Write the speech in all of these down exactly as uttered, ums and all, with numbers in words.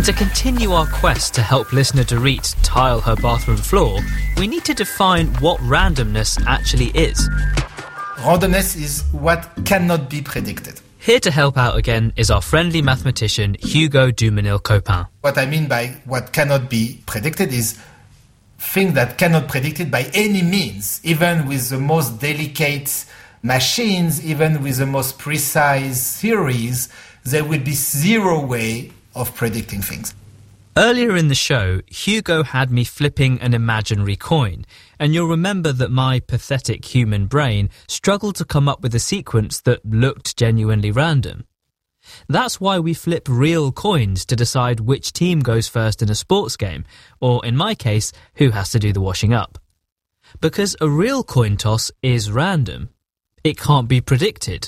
And to continue our quest to help listener Dorit tile her bathroom floor, we need to define what randomness actually is. Randomness is what cannot be predicted. Here to help out again is our friendly mathematician Hugo Dumenil-Copin. What I mean by what cannot be predicted is things that cannot be predicted by any means, even with the most delicate machines, even with the most precise theories, there will be zero way of predicting things. Earlier in the show, Hugo had me flipping an imaginary coin, and you'll remember that my pathetic human brain struggled to come up with a sequence that looked genuinely random. That's why we flip real coins to decide which team goes first in a sports game, or in my case, who has to do the washing up. Because a real coin toss is random. It can't be predicted,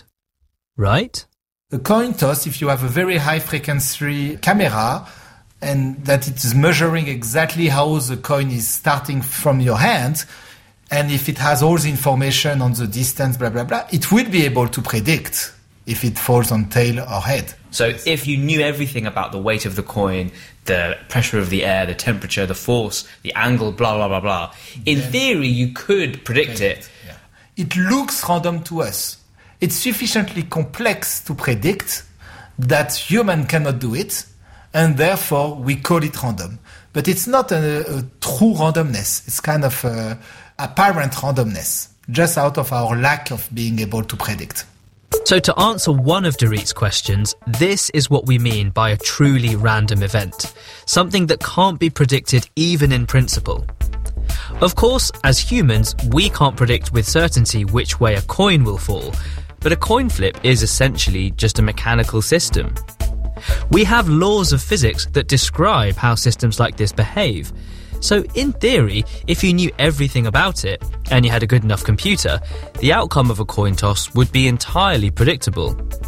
right? A coin toss, if you have a very high frequency camera, and that it is measuring exactly how the coin is starting from your hand, and if it has all the information on the distance, blah, blah, blah, it will be able to predict if it falls on tail or head. So if you knew everything about the weight of the coin, the pressure of the air, the temperature, the force, the angle, blah, blah, blah, blah, in then theory you could predict, predict it. Yeah. It looks random to us. It's sufficiently complex to predict that human cannot do it, and therefore we call it random. But it's not a, a true randomness. It's kind of a apparent randomness, just out of our lack of being able to predict. So to answer one of Dorit's questions, this is what we mean by a truly random event, something that can't be predicted even in principle. Of course, as humans, we can't predict with certainty which way a coin will fall, but a coin flip is essentially just a mechanical system. We have laws of physics that describe how systems like this behave. So in theory, if you knew everything about it, and you had a good enough computer, the outcome of a coin toss would be entirely predictable.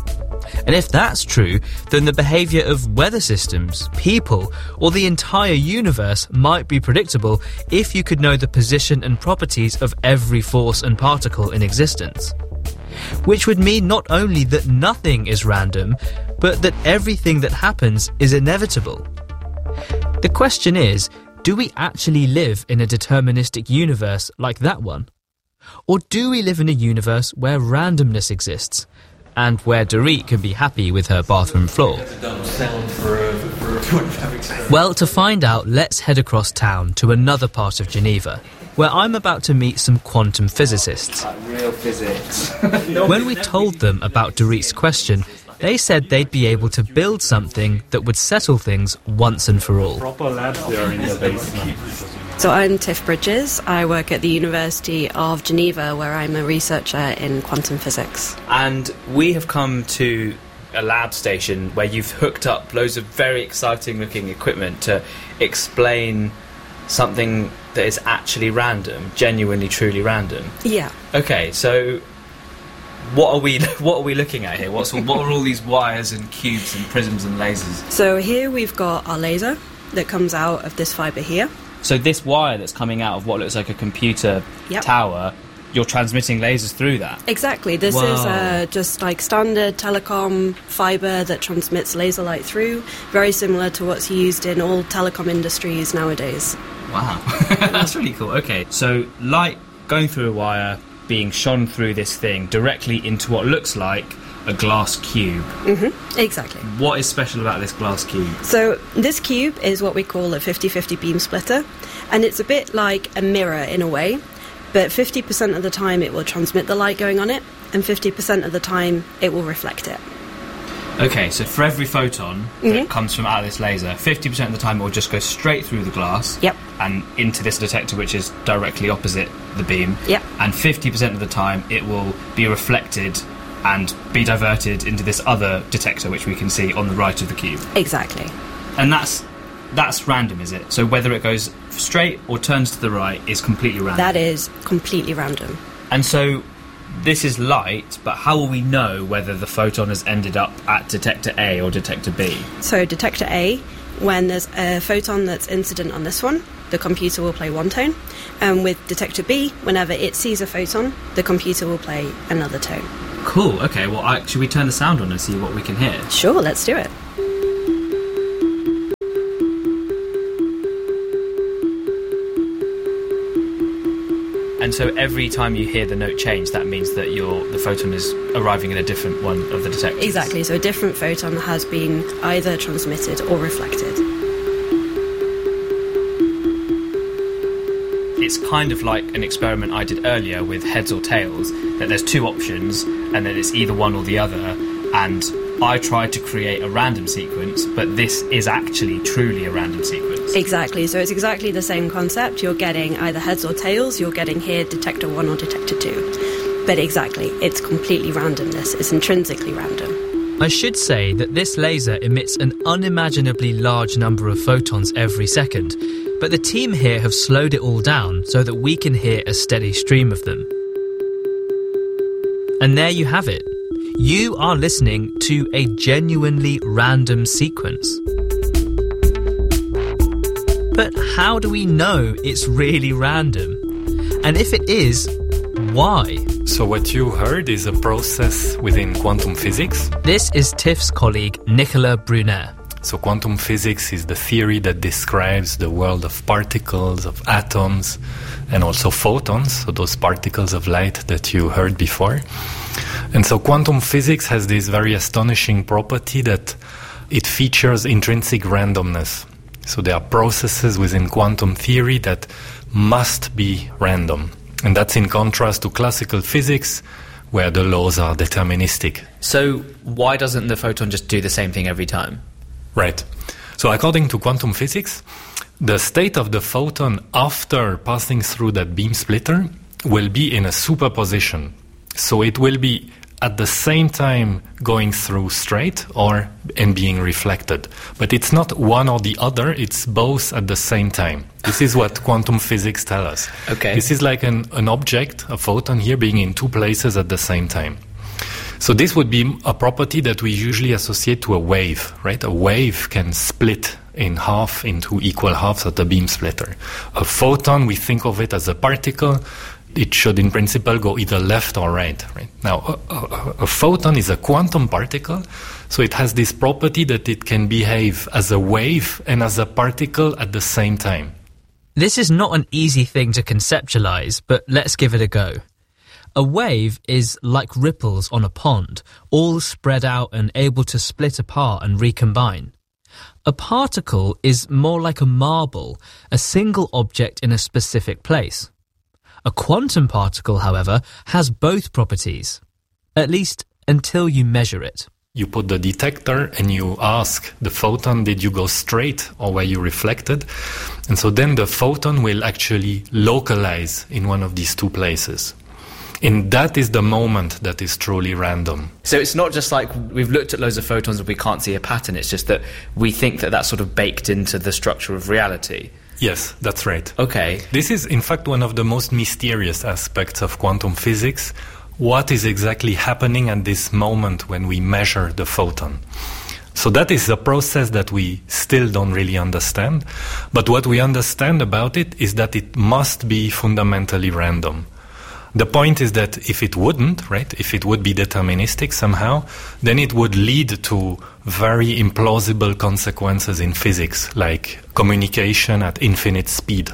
And if that's true, then the behaviour of weather systems, people, or the entire universe might be predictable if you could know the position and properties of every force and particle in existence. Which would mean not only that nothing is random, but that everything that happens is inevitable. The question is, do we actually live in a deterministic universe like that one? Or do we live in a universe where randomness exists, and where Dorit can be happy with her bathroom floor? Well, to find out, let's head across town to another part of Geneva, where I'm about to meet some quantum physicists. Real physics. When we told them about Dorit's question, they said they'd be able to build something that would settle things once and for all. Proper labs there in the basement. So I'm Tiff Bridges. I work at the University of Geneva, where I'm a researcher in quantum physics. And we have come to a lab station where you've hooked up loads of very exciting looking equipment to explain something that is actually random, genuinely, truly random. Yeah. Okay, so what are we what are we looking at here? What's what are all these wires and cubes and prisms and lasers? So here we've got our laser that comes out of this fibre here. So this wire that's coming out of what looks like a computer yep. tower, you're transmitting lasers through that? Exactly. This Whoa. is uh, just like standard telecom fibre that transmits laser light through, very similar to what's used in all telecom industries nowadays. Wow. That's really cool. Okay, so light going through a wire, being shone through this thing directly into what looks like a glass cube. Mm-hmm, exactly. What is special about this glass cube? So this cube is what we call a fifty-fifty beam splitter, and it's a bit like a mirror in a way, but fifty percent of the time it will transmit the light going on it, and fifty percent of the time it will reflect it. Okay, so for every photon mm-hmm. that comes from out of this laser, fifty percent of the time it will just go straight through the glass yep. and into this detector, which is directly opposite the beam. Yep. And fifty percent of the time it will be reflected and be diverted into this other detector, which we can see on the right of the cube. Exactly. And that's that's random, is it? So whether it goes straight or turns to the right is completely random? That is completely random. And so this is light, but how will we know whether the photon has ended up at detector A or detector B? So detector A, when there's a photon that's incident on this one, the computer will play one tone. And with detector B, whenever it sees a photon, the computer will play another tone. Cool, okay, well, I, should we turn the sound on and see what we can hear? Sure, let's do it. And so every time you hear the note change, that means that your the photon is arriving in a different one of the detectors. Exactly, so a different photon has been either transmitted or reflected. It's kind of like an experiment I did earlier with heads or tails, that there's two options and then it's either one or the other, and I tried to create a random sequence, but this is actually truly a random sequence. Exactly, so it's exactly the same concept. You're getting either heads or tails, you're getting here detector one or detector two. But exactly, it's completely randomness, it's intrinsically random. I should say that this laser emits an unimaginably large number of photons every second, but the team here have slowed it all down so that we can hear a steady stream of them. And there you have it. You are listening to a genuinely random sequence. But how do we know it's really random? And if it is, why? So what you heard is a process within quantum physics. This is Tiff's colleague Nicolas Brunet. So quantum physics is the theory that describes the world of particles, of atoms, and also photons, so those particles of light that you heard before. And so quantum physics has this very astonishing property that it features intrinsic randomness. So there are processes within quantum theory that must be random. And that's in contrast to classical physics, where the laws are deterministic. So why doesn't the photon just do the same thing every time? Right. So according to quantum physics, the state of the photon after passing through that beam splitter will be in a superposition. So it will be at the same time going through straight or and being reflected. But it's not one or the other, it's both at the same time. This is what quantum physics tells us. Okay. This is like an, an object, a photon here, being in two places at the same time. So this would be a property that we usually associate to a wave, right? A wave can split in half into equal halves at a beam splitter. A photon, we think of it as a particle. It should, in principle, go either left or right, right? Now, a, a, a photon is a quantum particle, so it has this property that it can behave as a wave and as a particle at the same time. This is not an easy thing to conceptualize, but let's give it a go. A wave is like ripples on a pond, all spread out and able to split apart and recombine. A particle is more like a marble, a single object in a specific place. A quantum particle, however, has both properties, at least until you measure it. You put the detector and you ask the photon, did you go straight or were you reflected? And so then the photon will actually localize in one of these two places. And that is the moment that is truly random. So it's not just like we've looked at loads of photons and we can't see a pattern, it's just that we think that that's sort of baked into the structure of reality. Yes, that's right. Okay. This is, in fact, one of the most mysterious aspects of quantum physics. What is exactly happening at this moment when we measure the photon? So that is a process that we still don't really understand. But what we understand about it is that it must be fundamentally random. The point is that if it wouldn't, right, if it would be deterministic somehow, then it would lead to very implausible consequences in physics, like communication at infinite speed.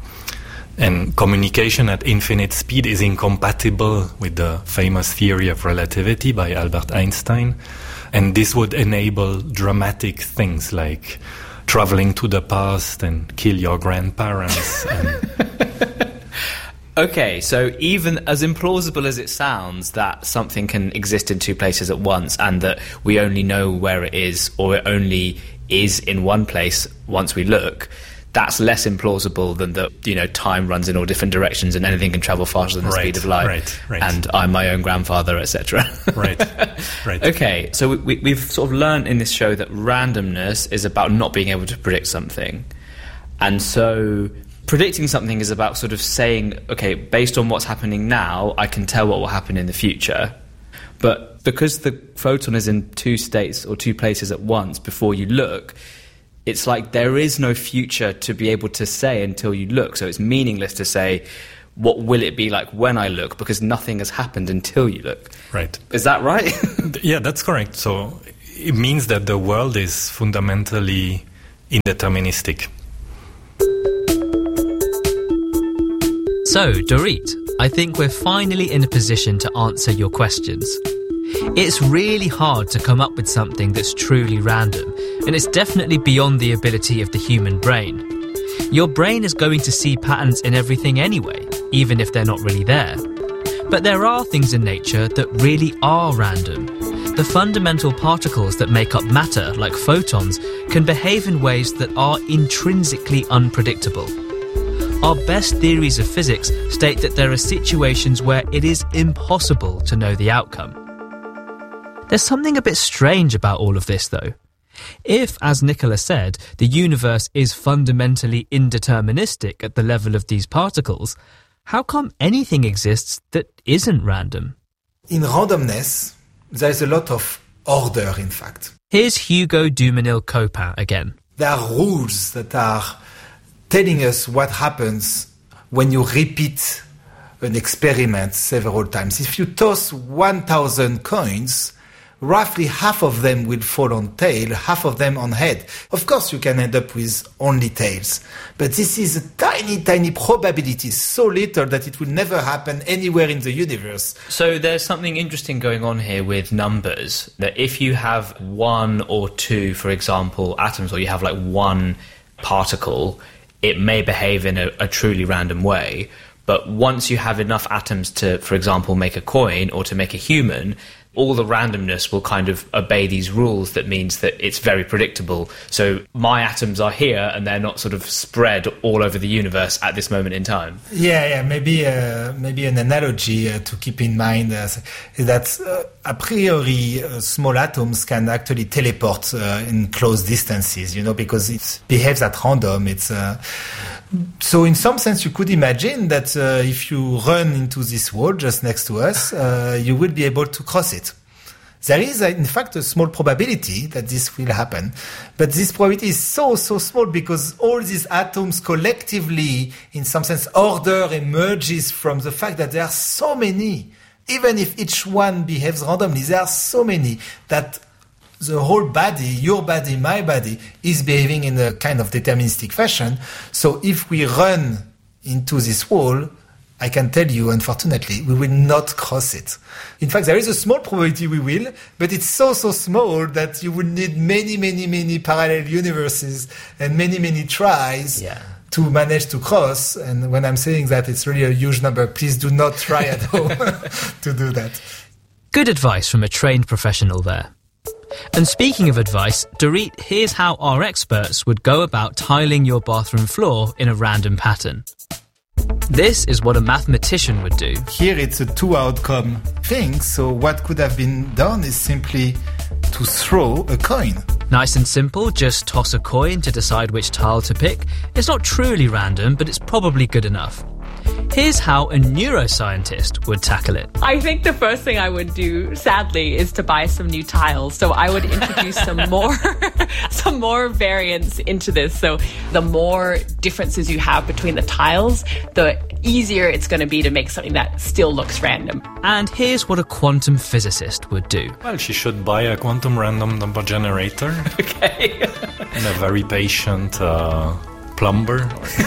And communication at infinite speed is incompatible with the famous theory of relativity by Albert Einstein. And this would enable dramatic things like traveling to the past and kill your grandparents and... Okay, so even as implausible as it sounds that something can exist in two places at once and that we only know where it is or it only is in one place once we look, that's less implausible than that, you know, time runs in all different directions and anything can travel faster than the right, speed of light. Right, right. And I'm my own grandfather, et cetera. Right, right. Okay, so we, we've sort of learned in this show that randomness is about not being able to predict something. And so... predicting something is about sort of saying, okay, based on what's happening now, I can tell what will happen in the future. But because the photon is in two states or two places at once before you look, it's like there is no future to be able to say until you look. So it's meaningless to say, what will it be like when I look? Because nothing has happened until you look. Right. Is that right? Yeah, that's correct. So it means that the world is fundamentally indeterministic. So, Dorit, I think we're finally in a position to answer your questions. It's really hard to come up with something that's truly random, and it's definitely beyond the ability of the human brain. Your brain is going to see patterns in everything anyway, even if they're not really there. But there are things in nature that really are random. The fundamental particles that make up matter, like photons, can behave in ways that are intrinsically unpredictable. Our best theories of physics state that there are situations where it is impossible to know the outcome. There's something a bit strange about all of this, though. If, as Nicola said, the universe is fundamentally indeterministic at the level of these particles, how come anything exists that isn't random? In randomness, there is a lot of order, in fact. Here's Hugo Dumenil-Copin again. There are rules that are telling us what happens when you repeat an experiment several times. If you toss one thousand coins, roughly half of them will fall on tail, half of them on head. Of course, you can end up with only tails. But this is a tiny, tiny probability, so little that it will never happen anywhere in the universe. So there's something interesting going on here with numbers, that if you have one or two, for example, atoms, or you have like one particle, it may behave in a, a truly random way. But once you have enough atoms to, for example, make a coin or to make a human, all the randomness will kind of obey these rules that means that it's very predictable. So my atoms are here and they're not sort of spread all over the universe at this moment in time. Yeah, yeah. Maybe uh, maybe an analogy uh, to keep in mind uh, is that uh, a priori uh, small atoms can actually teleport uh, in close distances, you know, because it behaves at random. It's uh, so in some sense you could imagine that uh, if you run into this wall just next to us, uh, you will be able to cross it. There is, in fact, a small probability that this will happen. But this probability is so, so small because all these atoms collectively, in some sense, order emerges from the fact that there are so many. Even if each one behaves randomly, there are so many that the whole body, your body, my body, is behaving in a kind of deterministic fashion. So if we run into this wall, I can tell you, unfortunately, we will not cross it. In fact, there is a small probability we will, but it's so, so small that you would need many, many, many parallel universes and many, many tries yeah. to manage to cross. And when I'm saying that, it's really a huge number. Please do not try at home to do that. Good advice from a trained professional there. And speaking of advice, Dorit, here's how our experts would go about tiling your bathroom floor in a random pattern. This is what a mathematician would do. Here it's a two-outcome thing, so what could have been done is simply to throw a coin. Nice and simple, just toss a coin to decide which tile to pick. It's not truly random, but it's probably good enough. Here's how a neuroscientist would tackle it. I think the first thing I would do, sadly, is to buy some new tiles. So I would introduce some more some more variance into this. So the more differences you have between the tiles, the easier it's going to be to make something that still looks random. And here's what a quantum physicist would do. Well, she should buy a quantum random number generator. Okay. And a very patient uh, plumber.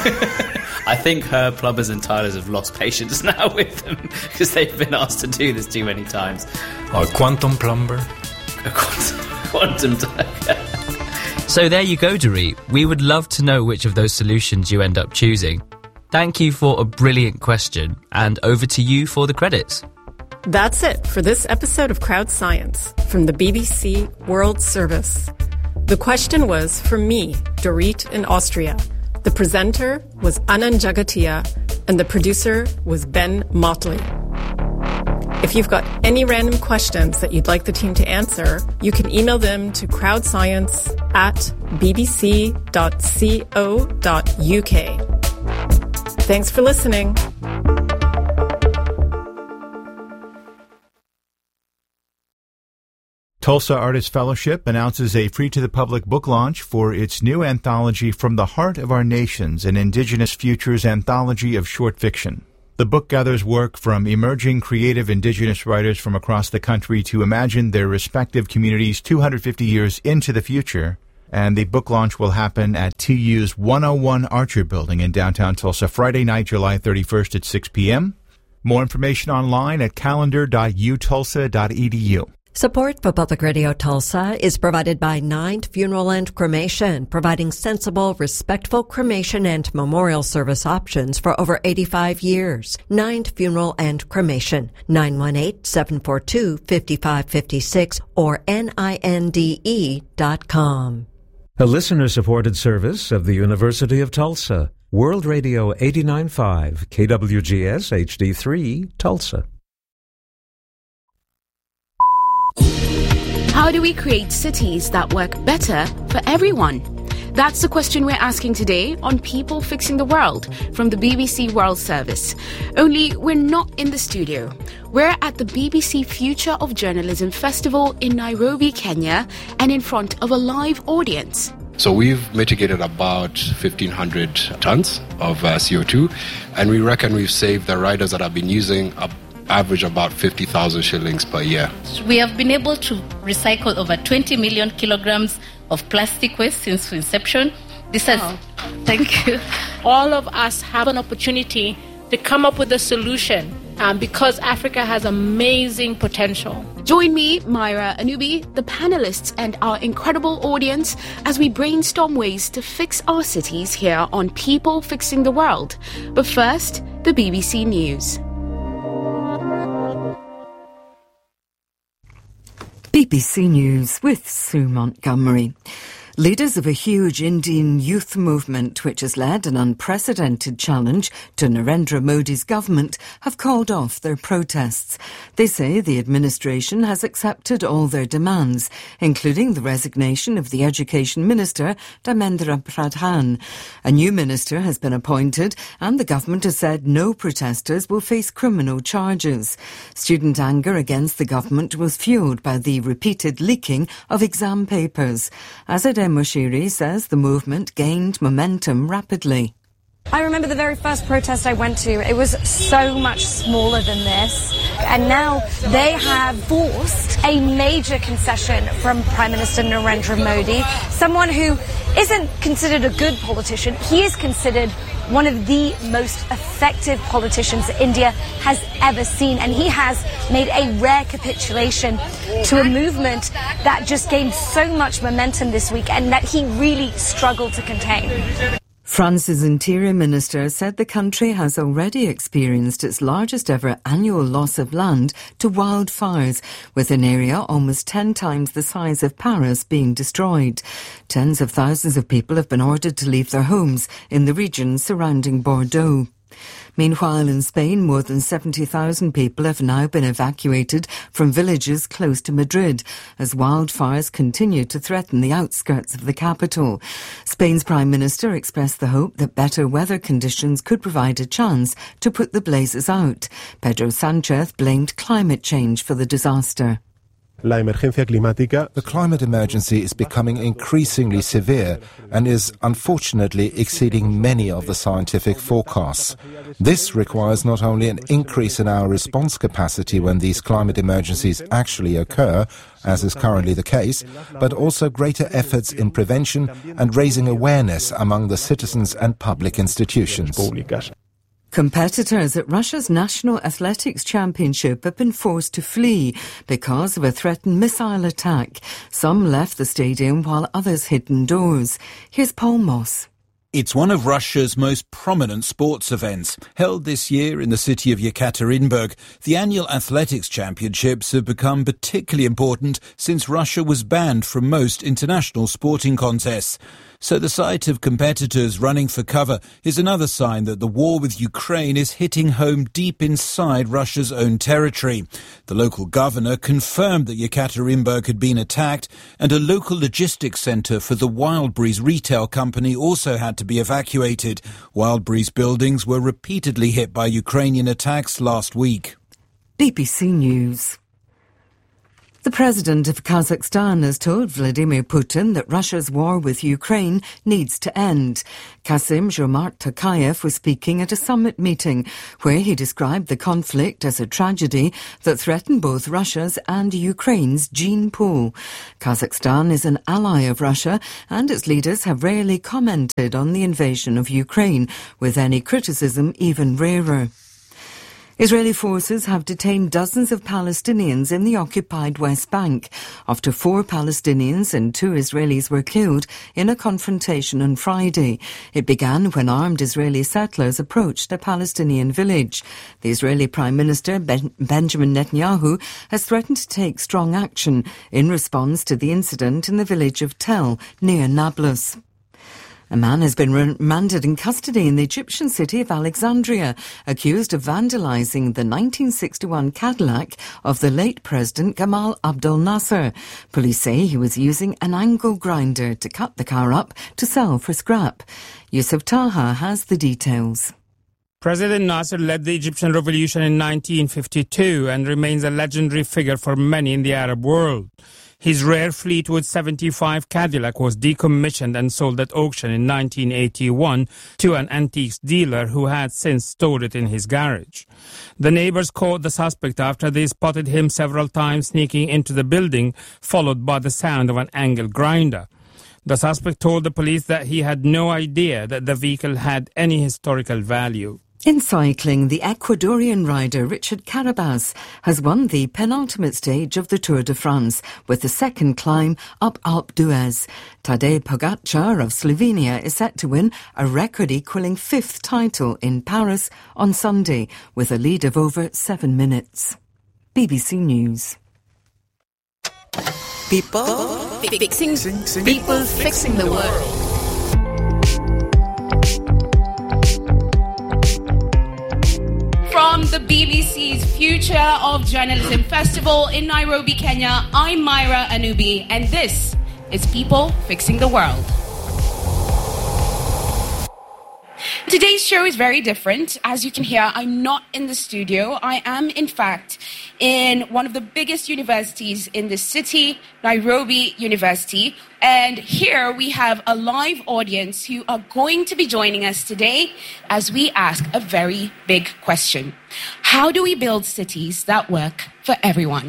I think her plumbers and tilers have lost patience now with them because they've been asked to do this too many times. Or a quantum plumber. A quantum, quantum tiler. So there you go, Dorit. We would love to know which of those solutions you end up choosing. Thank you for a brilliant question, and over to you for the credits. That's it for this episode of Crowd Science from the B B C World Service. The question was from me, Dorit, in Austria. The presenter was Anand Jagatia, and the producer was Ben Motley. If you've got any random questions that you'd like the team to answer, you can email them to crowdscience at bbc dot co dot uk. Thanks for listening. Tulsa Artist Fellowship announces a free-to-the-public book launch for its new anthology From the Heart of Our Nations, an Indigenous Futures anthology of short fiction. The book gathers work from emerging creative Indigenous writers from across the country to imagine their respective communities two hundred fifty years into the future, and the book launch will happen at T U's one oh one Archer Building in downtown Tulsa Friday night, July thirty-first at six p.m., More information online at calendar dot u tulsa dot e d u. Support for Public Radio Tulsa is provided by Ninth Funeral and Cremation, providing sensible, respectful cremation and memorial service options for over eighty-five years. Ninth Funeral and Cremation, nine one eight, seven four two, five five five six or N I N D E dot com. A listener-supported service of the University of Tulsa. World Radio eighty-nine point five, K W G S H D three, Tulsa. How do we create cities that work better for everyone? That's the question we're asking today on People Fixing the World from the B B C World Service. Only we're not in the studio. We're at the B B C Future of Journalism Festival in Nairobi, Kenya, and in front of a live audience. So we've mitigated about fifteen hundred tons of uh, C O two, and we reckon we've saved the riders that have been using a average about fifty thousand shillings per year. We have been able to recycle over twenty million kilograms of plastic waste since inception. This has, wow. Thank you. All of us have an opportunity to come up with a solution um, because Africa has amazing potential. Join me, Myra Anubi, the panelists, and our incredible audience as we brainstorm ways to fix our cities here on People Fixing the World. But first, the B B C News. B B C News with Sue Montgomery. Leaders of a huge Indian youth movement, which has led an unprecedented challenge to Narendra Modi's government, have called off their protests. They say the administration has accepted all their demands, including the resignation of the Education Minister, Dharmendra Pradhan. A new minister has been appointed, and the government has said no protesters will face criminal charges. Student anger against the government was fuelled by the repeated leaking of exam papers. Azadeh Moshiri says the movement gained momentum rapidly. I remember the very first protest I went to, it was so much smaller than this. And now they have forced a major concession from Prime Minister Narendra Modi, someone who isn't considered a good politician. He is considered one of the most effective politicians India has ever seen. And he has made a rare capitulation to a movement that just gained so much momentum this week and that he really struggled to contain. France's Interior Minister said the country has already experienced its largest ever annual loss of land to wildfires, with an area almost ten times the size of Paris being destroyed. Tens of thousands of people have been ordered to leave their homes in the region surrounding Bordeaux. Meanwhile, in Spain, more than seventy thousand people have now been evacuated from villages close to Madrid as wildfires continue to threaten the outskirts of the capital. Spain's Prime Minister expressed the hope that better weather conditions could provide a chance to put the blazes out. Pedro Sanchez blamed climate change for the disaster. The climate emergency is becoming increasingly severe and is unfortunately exceeding many of the scientific forecasts. This requires not only an increase in our response capacity when these climate emergencies actually occur, as is currently the case, but also greater efforts in prevention and raising awareness among the citizens and public institutions. Competitors at Russia's National Athletics Championship have been forced to flee because of a threatened missile attack. Some left the stadium while others hid indoors. Here's Paul Moss. It's one of Russia's most prominent sports events. Held this year in the city of Yekaterinburg, the annual athletics championships have become particularly important since Russia was banned from most international sporting contests. So the sight of competitors running for cover is another sign that the war with Ukraine is hitting home deep inside Russia's own territory. The local governor confirmed that Yekaterinburg had been attacked, and a local logistics centre for the Wildberries retail company also had to be evacuated. Wildberries buildings were repeatedly hit by Ukrainian attacks last week. B B C News. The president of Kazakhstan has told Vladimir Putin that Russia's war with Ukraine needs to end. Kassym-Jomart Tokayev was speaking at a summit meeting where he described the conflict as a tragedy that threatened both Russia's and Ukraine's gene pool. Kazakhstan is an ally of Russia, and its leaders have rarely commented on the invasion of Ukraine, with any criticism even rarer. Israeli forces have detained dozens of Palestinians in the occupied West Bank after four Palestinians and two Israelis were killed in a confrontation on Friday. It began when armed Israeli settlers approached a Palestinian village. The Israeli Prime Minister ben- Benjamin Netanyahu has threatened to take strong action in response to the incident in the village of Tel near Nablus. A man has been remanded in custody in the Egyptian city of Alexandria, accused of vandalising the nineteen sixty-one Cadillac of the late President Gamal Abdel Nasser. Police say he was using an angle grinder to cut the car up to sell for scrap. Yusuf Taha has the details. President Nasser led the Egyptian revolution in nineteen fifty-two and remains a legendary figure for many in the Arab world. His rare Fleetwood seventy-five Cadillac was decommissioned and sold at auction in nineteen eighty-one to an antiques dealer who had since stored it in his garage. The neighbors caught the suspect after they spotted him several times sneaking into the building, followed by the sound of an angle grinder. The suspect told the police that he had no idea that the vehicle had any historical value. In cycling, the Ecuadorian rider Richard Carapaz has won the penultimate stage of the Tour de France with the second climb up Alpe d'Huez. Tadej Pogačar of Slovenia is set to win a record-equalling fifth title in Paris on Sunday with a lead of over seven minutes. B B C News. People fixing, people fixing the world. From the B B C's Future of Journalism Festival in Nairobi, Kenya, I'm Myra Anubi, and this is People Fixing the World. Today's show is very different. As you can hear, I'm not in the studio. I am, in fact, in one of the biggest universities in the city, Nairobi University. And here we have a live audience who are going to be joining us today as we ask a very big question. How do we build cities that work for everyone?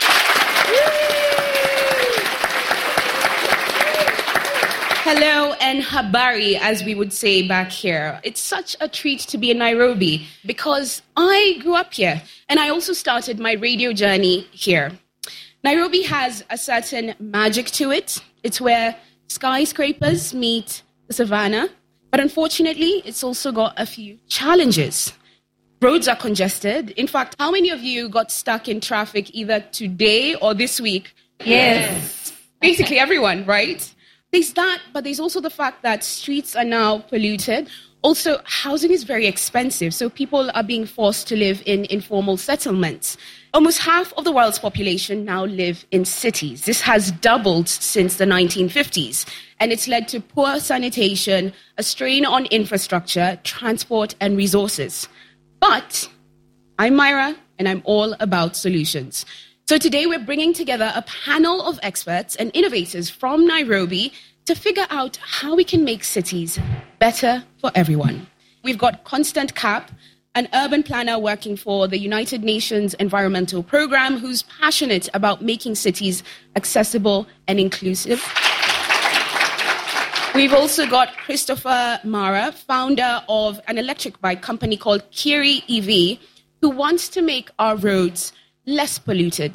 Hello and habari, as we would say back here. It's such a treat to be in Nairobi because I grew up here and I also started my radio journey here. Nairobi has a certain magic to it. It's where skyscrapers meet the savannah, but unfortunately, it's also got a few challenges. Roads are congested. In fact, how many of you got stuck in traffic either today or this week? Yes. Basically everyone, right? There's that, but there's also the fact that streets are now polluted. Also, housing is very expensive, so people are being forced to live in informal settlements. Almost half of the world's population now live in cities. This has doubled since the nineteen fifties, and it's led to poor sanitation, a strain on infrastructure, transport, and resources. But I'm Myra, and I'm all about solutions. So today we're bringing together a panel of experts and innovators from Nairobi to figure out how we can make cities better for everyone. We've got Constant Kapp, an urban planner working for the United Nations Environmental Programme, who's passionate about making cities accessible and inclusive. We've also got Christopher Mara, founder of an electric bike company called Kiri E V, who wants to make our roads less polluted.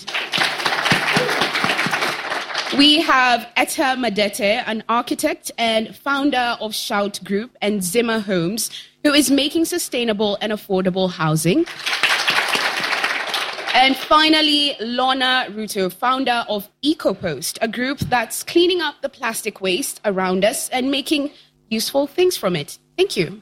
We have Etta Madete, an architect and founder of Shout Group and Zimmer Homes, who is making sustainable and affordable housing. And finally, Lorna Ruto, founder of EcoPost, a group that's cleaning up the plastic waste around us and making useful things from it. Thank you.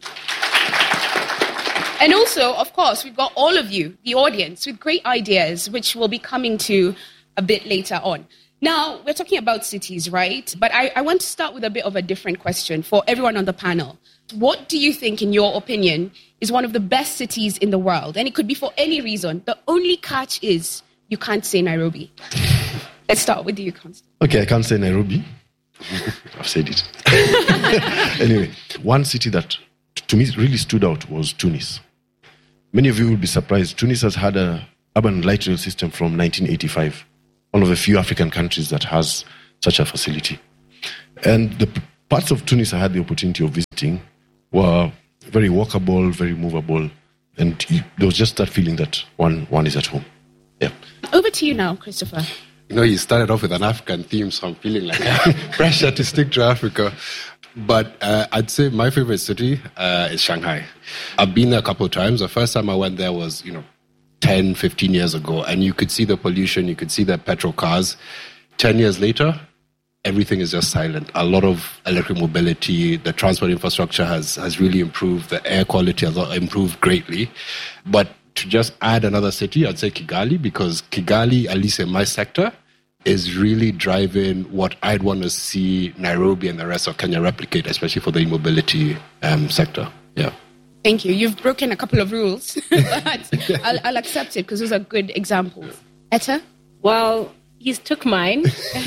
And also, of course, we've got all of you, the audience, with great ideas, which we'll be coming to a bit later on. Now, we're talking about cities, right? But I, I want to start with a bit of a different question for everyone on the panel. What do you think, in your opinion, is one of the best cities in the world? And it could be for any reason. The only catch is you can't say Nairobi. Let's start with you, Constance. Okay, I can't say Nairobi. I've said it. Anyway, one city that to me really stood out was Tunis. Many of you will be surprised. Tunis has had an urban light rail system from nineteen eighty-five. One of the few African countries that has such a facility. And the parts of Tunis I had the opportunity of visiting were very walkable, very movable, And you, there was just that feeling that one one is at home. Yeah. Over to you now, Christopher. You know, you started off with an African theme, so I'm feeling like pressure to stick to Africa. But uh, I'd say my favorite city uh, is Shanghai. I've been there a couple of times. The first time I went there was, you know, ten, fifteen years ago. And you could see the pollution, you could see the petrol cars. ten years later, everything is just silent. A lot of electric mobility, the transport infrastructure has, has really improved. The air quality has improved greatly. But to just add another city, I'd say Kigali, because Kigali, at least in my sector, is really driving what I'd want to see Nairobi and the rest of Kenya replicate, especially for the e-mobility um, sector. Yeah. Thank you. You've broken a couple of rules, but I'll, I'll accept it because those are good examples. Etta? Well, he's took mine.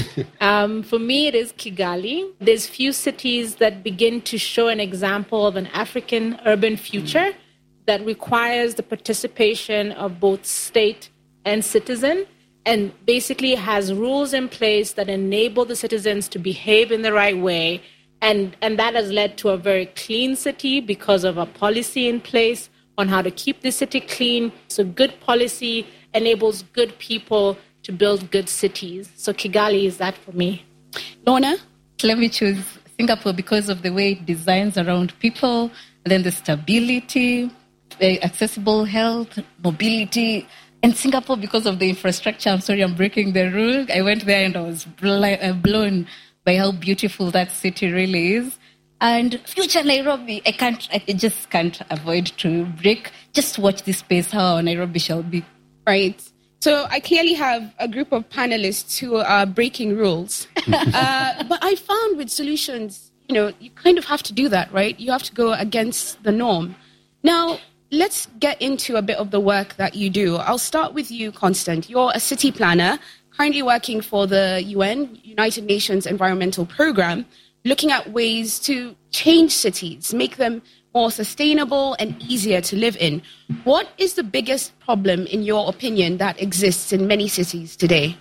um, for me, it is Kigali. There's few cities that begin to show an example of an African urban future that requires the participation of both state and citizen, and basically has rules in place that enable the citizens to behave in the right way. And, and that has led to a very clean city because of a policy in place on how to keep the city clean. So good policy enables good people to build good cities. So Kigali is that for me. Lorna? Let me choose Singapore because of the way it designs around people, and then the stability, the accessible health, mobility, and Singapore because of the infrastructure. I'm sorry, I'm breaking the rule. I went there and I was blown by how beautiful that city really is. And future Nairobi, I can't, I just can't avoid to break. Just watch this space, how Nairobi shall be. Right. So I clearly have a group of panelists who are breaking rules. uh, but I found with solutions, you know, you kind of have to do that, right? You have to go against the norm. Now, let's get into a bit of the work that you do. I'll start with you, Constant. You're a city planner, currently working for the U N, United Nations Environmental Programme, looking at ways to change cities, make them more sustainable and easier to live in. What is the biggest problem, in your opinion, that exists in many cities today?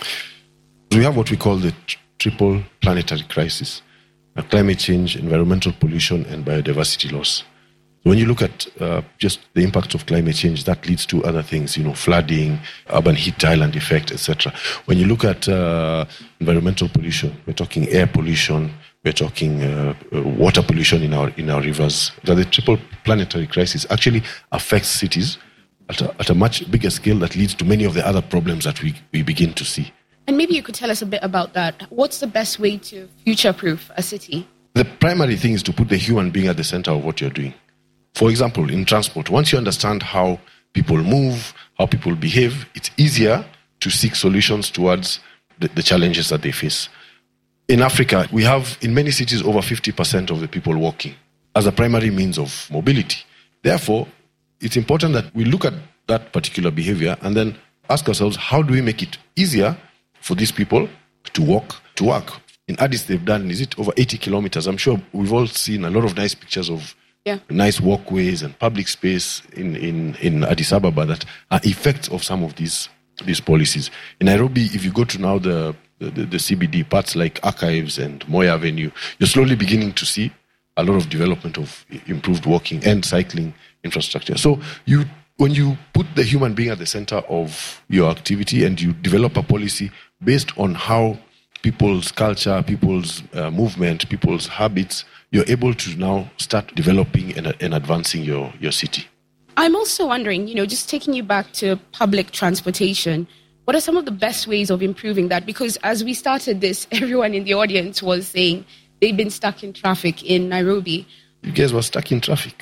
We have what we call the tr- triple planetary crisis: uh, climate change, environmental pollution, and biodiversity loss. When you look at uh, just the impact of climate change, that leads to other things, you know, flooding, urban heat island effect, et cetera. When you look at uh, environmental pollution, we're talking air pollution, we're talking uh, uh, water pollution in our in our rivers. That the triple planetary crisis actually affects cities at a, at a much bigger scale that leads to many of the other problems that we, we begin to see. And maybe you could tell us a bit about that. What's the best way to future-proof a city? The primary thing is to put the human being at the center of what you're doing. For example, in transport, once you understand how people move, how people behave, it's easier to seek solutions towards the, the challenges that they face. In Africa, we have, in many cities, over fifty percent of the people walking as a primary means of mobility. Therefore, it's important that we look at that particular behavior and then ask ourselves, how do we make it easier for these people to walk to work? In Addis, they've done, is it over eighty kilometers? I'm sure we've all seen a lot of nice pictures of Yeah. nice walkways and public space in, in, in Addis Ababa that are effects of some of these these policies. In Nairobi, if you go to now the, the, the C B D, parts like Archives and Moya Avenue, you're slowly beginning to see a lot of development of improved walking and cycling infrastructure. So you, when you put the human being at the center of your activity and you develop a policy based on how people's culture, people's uh, movement, people's habits, you're able to now start developing and, and advancing your, your city. I'm also wondering, you know, just taking you back to public transportation, what are some of the best ways of improving that? Because as we started this, everyone in the audience was saying they've been stuck in traffic in Nairobi. You guys were stuck in traffic.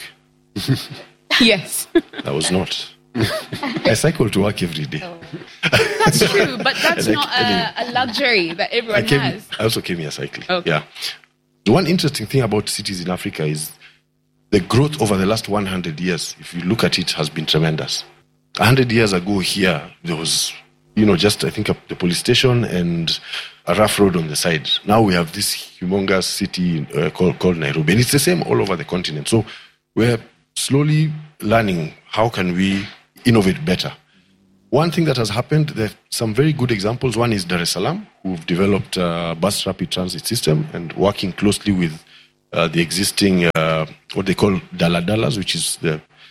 Yes. I was not. I cycle to work every day. Oh. That's true, but that's I, not a, a luxury that everyone I came, has. I also came here cycling. Okay. Yeah. The one interesting thing about cities in Africa is the growth over the last one hundred years, if you look at it, has been tremendous. one hundred years ago here, there was, you know, just, I think, a, the police station and a rough road on the side. Now we have this humongous city uh, called, called Nairobi. And it's the same all over the continent. So we're slowly learning how can we innovate better. One thing that has happened, there are some very good examples. One is Dar es Salaam, who've developed a bus rapid transit system and working closely with uh, the existing, uh, what they call daladalas, which is the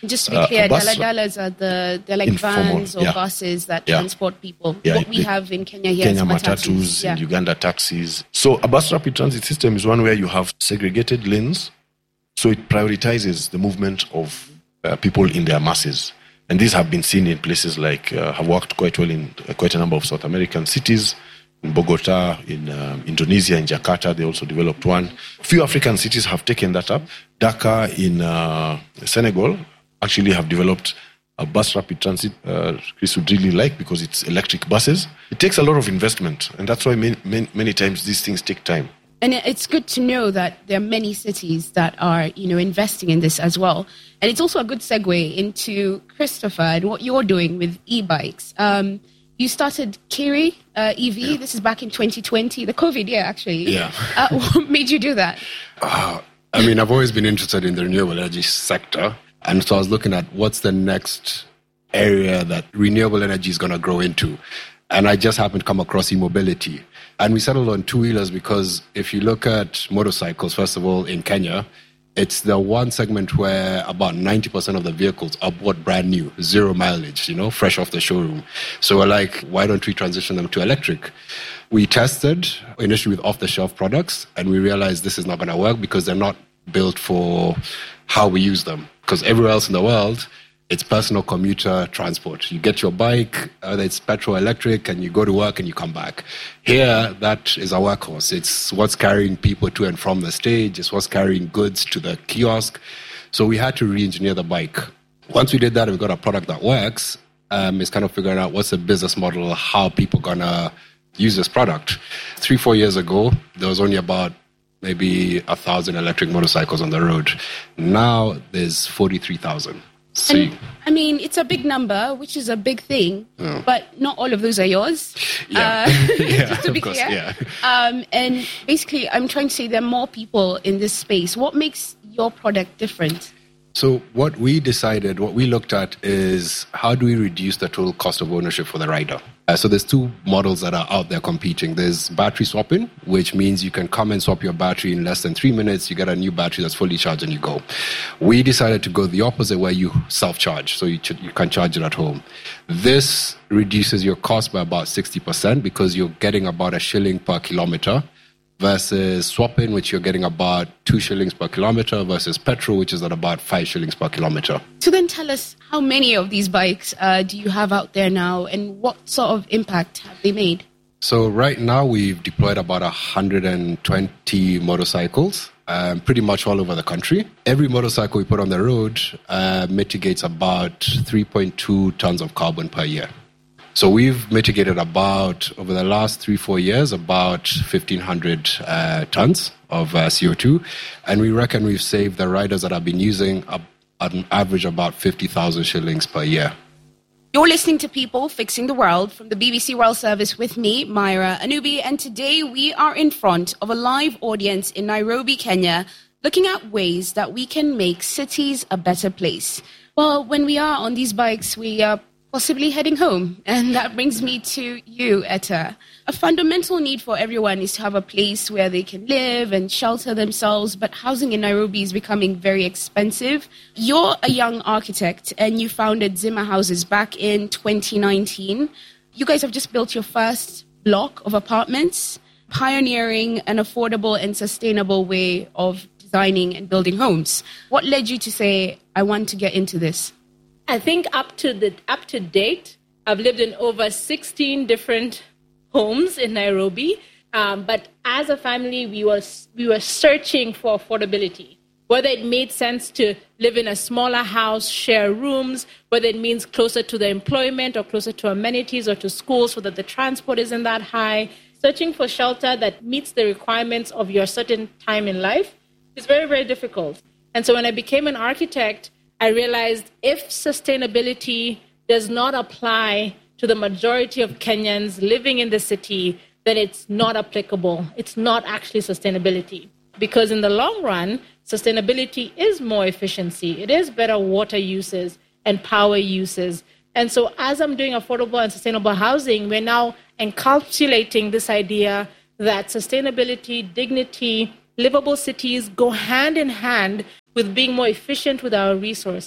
Just to be Uh, clear, a bus- daladalas are the they're like Informal, vans or yeah. buses that Yeah. transport people. Yeah, what we the- have in Kenya here Kenya is matatus, Yeah. in Uganda taxis. So a bus rapid transit system is one where you have segregated lanes. So it prioritizes the movement of uh, people in their masses. And these have been seen in places like, uh, have worked quite well in uh, quite a number of South American cities. In Bogota, in um, Indonesia, in Jakarta, they also developed one. Few African cities have taken that up. Dakar in uh, Senegal actually have developed a bus rapid transit. Uh, Chris would really like because it's electric buses. It takes a lot of investment, and that's why many, many, many times these things take time. And it's good to know that there are many cities that are, you know, investing in this as well. And it's also a good segue into Christopher and what you're doing with e-bikes. Um, you started Kiri uh, E V. Yeah. This is back in twenty twenty, the COVID year, actually. Yeah. Uh, what made you do that? Uh, I mean, I've always been interested in the renewable energy sector. And so I was looking at what's the next area that renewable energy is going to grow into. And I just happened to come across e-mobility. And we settled on two-wheelers because if you look at motorcycles, first of all, in Kenya, it's the one segment where about ninety percent of the vehicles are bought brand new, zero mileage, you know, fresh off the showroom. So we're like, why don't we transition them to electric? We tested initially with off-the-shelf products, and we realized this is not going to work because they're not built for how we use them. Because everywhere else in the world, it's personal commuter transport. You get your bike, whether it's petrol, electric, and you go to work and you come back. Here, that is our workhorse. It's what's carrying people to and from the stage. It's what's carrying goods to the kiosk. So we had to re-engineer the bike. Once we did that, we got a product that works. Um, it's kind of figuring out what's the business model, how people gonna use this product. Three, four years ago, there was only about maybe a thousand electric motorcycles on the road. Now there's forty-three thousand. So And, I mean, it's a big number, which is a big thing, Yeah. but not all of those are yours. Yeah. Uh, Yeah, just to be of course, clear. yeah. Um, and basically, I'm trying to say there are more people in this space. What makes your product different? So what we decided, what we looked at is how do we reduce the total cost of ownership for the rider? Uh, so there's two models that are out there competing. There's battery swapping, which means you can come and swap your battery in less than three minutes. You get a new battery that's fully charged and you go. We decided to go the opposite where you self-charge. So you, ch- you can charge it at home. This reduces your cost by about sixty percent because you're getting about a shilling per kilometer versus swapping, which you're getting about two shillings per kilometer versus petrol, which is at about five shillings per kilometer. So then tell us, how many of these bikes uh, do you have out there now, and what sort of impact have they made? So right now we've deployed about one hundred twenty motorcycles, um, pretty much all over the country. Every motorcycle we put on the road uh, mitigates about three point two tons of carbon per year. So we've mitigated about, over the last three, four years, about fifteen hundred uh, tons of uh, C O two. And we reckon we've saved the riders that have been using a, an average about fifty thousand shillings per year. You're listening to People Fixing the World from the B B C World Service with me, Myra Anubi, and today we are in front of a live audience in Nairobi, Kenya, looking at ways that we can make cities a better place. Well, when we are on these bikes, we are possibly heading home. And that brings me to you, Etta. A fundamental need for everyone is to have a place where they can live and shelter themselves, but housing in Nairobi is becoming very expensive. You're a young architect and you founded Zimmer Houses back in twenty nineteen. You guys have just built your first block of apartments, pioneering an affordable and sustainable way of designing and building homes. What led you to say, I want to get into this? I think up to the up to date, I've lived in over sixteen different homes in Nairobi. Um, but as a family, we were we were searching for affordability. Whether it made sense to live in a smaller house, share rooms, whether it means closer to the employment or closer to amenities or to schools so that the transport isn't that high. Searching for shelter that meets the requirements of your certain time in life is very, very difficult. And so when I became an architect, I realized if sustainability does not apply to the majority of Kenyans living in the city, then it's not applicable. It's not actually sustainability. Because in the long run, sustainability is more efficiency. It is better water uses and power uses. And so as I'm doing affordable and sustainable housing, we're now encapsulating this idea that sustainability, dignity, livable cities go hand in hand with being more efficient with our resources.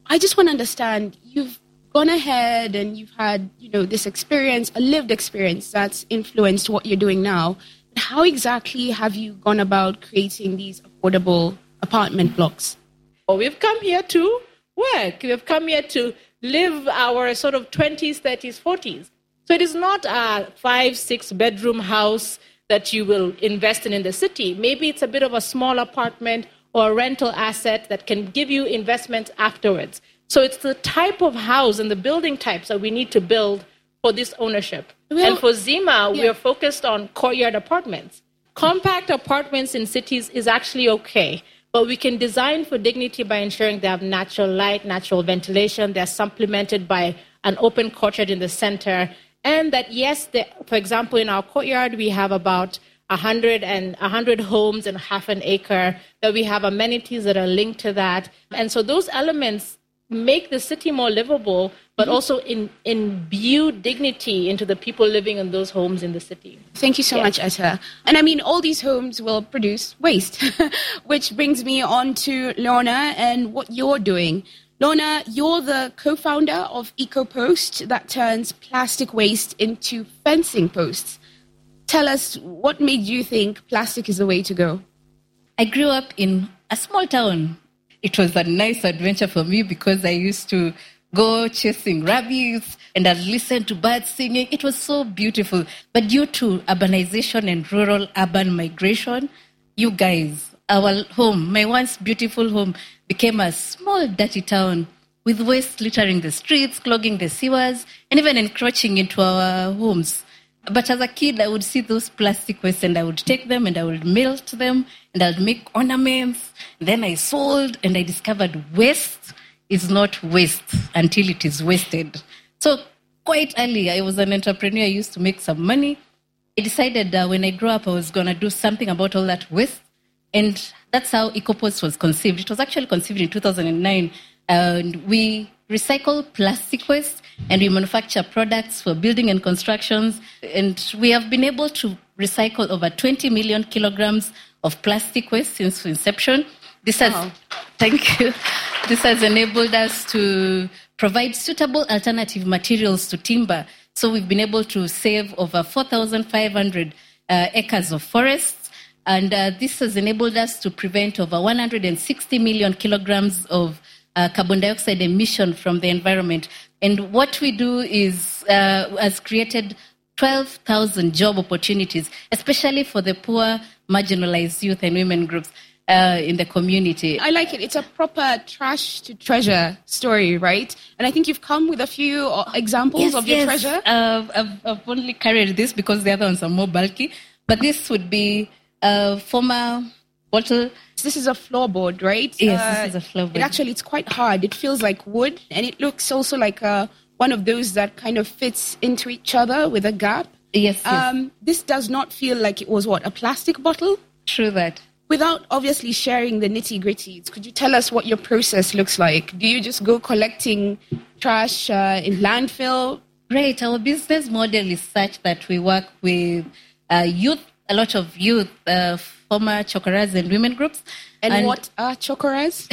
I just want to understand, you've gone ahead and you've had, you know, this experience, a lived experience that's influenced what you're doing now. How exactly have you gone about creating these affordable apartment blocks? Well, we've come here to work. We've come here to live our sort of twenties, thirties, forties. So it is not a five, six bedroom house that you will invest in in the city. Maybe it's a bit of a small apartment or a rental asset that can give you investment afterwards. So it's the type of house and the building types that we need to build for this ownership. Well, and for Zima, yeah. we are focused on courtyard apartments. Compact apartments in cities is actually okay, but we can design for dignity by ensuring they have natural light, natural ventilation, they're supplemented by an open courtyard in the center, and that, yes, they, for example, in our courtyard, we have about one hundred and one hundred homes and half an acre, that we have amenities that are linked to that. And so those elements make the city more livable, but mm-hmm. also in, imbue dignity into the people living in those homes in the city. Thank you so yes. much, Etta. And I mean, all these homes will produce waste, which brings me on to Lorna and what you're doing. Lorna, you're the co-founder of EcoPost that turns plastic waste into fencing posts. Tell us, what made you think plastic is the way to go? I grew up in a small town. It was a nice adventure for me because I used to go chasing rabbits and I'd listen to birds singing. It was so beautiful. But due to urbanization and rural-urban migration, you guys, our home, my once beautiful home, became a small, dirty town with waste littering the streets, clogging the sewers, and even encroaching into our homes. But as a kid, I would see those plastic waste and I would take them and I would melt them and I would make ornaments. Then I sold and I discovered waste is not waste until it is wasted. So quite early, I was an entrepreneur. I used to make some money. I decided uh, when I grew up, I was going to do something about all that waste. And that's how EcoPost was conceived. It was actually conceived in two thousand nine. And we recycle plastic waste and we manufacture products for building and constructions. And we have been able to recycle over twenty million kilograms of plastic waste since inception. This has, wow. Thank you. This has enabled us to provide suitable alternative materials to timber. So we've been able to save over four thousand five hundred uh, acres of forests. And uh, this has enabled us to prevent over one hundred sixty million kilograms of uh, carbon dioxide emission from the environment. And what we do is uh, has created twelve thousand job opportunities, especially for the poor, marginalized youth and women groups uh, in the community. I like it. It's a proper trash to treasure story, right? And I think you've come with a few examples yes, of yes. your treasure. Uh, I've, I've only carried this because the other ones are more bulky. But this would be a former bottle. This is a floorboard, right? Yes, uh, this is a floorboard. It actually, it's quite hard. It feels like wood, and it looks also like a, one of those that kind of fits into each other with a gap. Yes, yes. Um, this does not feel like it was, what, a plastic bottle? True that. Without obviously sharing the nitty-gritties, could you tell us what your process looks like? Do you just go collecting trash uh, in landfill? Right. Our business model is such that we work with uh, youth, a lot of youth, uh, former chokoras and women groups. And, and what are chokoras?